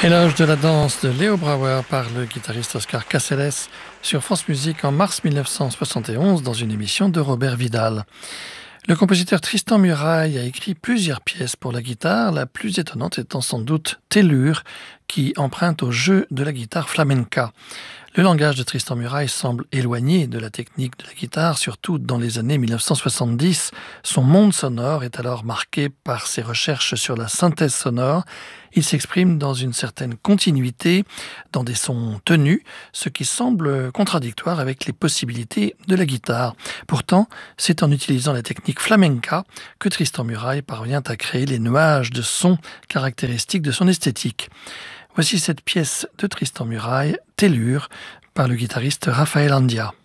Éloge de la danse de Léo Brauer par le guitariste Oscar Caceres sur France Musique en mars 1971 dans une émission de Robert Vidal. Le compositeur Tristan Murail a écrit plusieurs pièces pour la guitare, la plus étonnante étant sans doute Tellure, qui emprunte au jeu de la guitare flamenca. Le langage de Tristan Murail semble éloigné de la technique de la guitare, surtout dans les années 1970. Son monde sonore est alors marqué par ses recherches sur la synthèse sonore. Il s'exprime dans une certaine continuité, dans des sons tenus, ce qui semble contradictoire avec les possibilités de la guitare. Pourtant, c'est en utilisant la technique flamenca que Tristan Murail parvient à créer les nuages de sons caractéristiques de son esthétique. Voici cette pièce de Tristan Murail, Tellure, par le guitariste Raphaël Andia.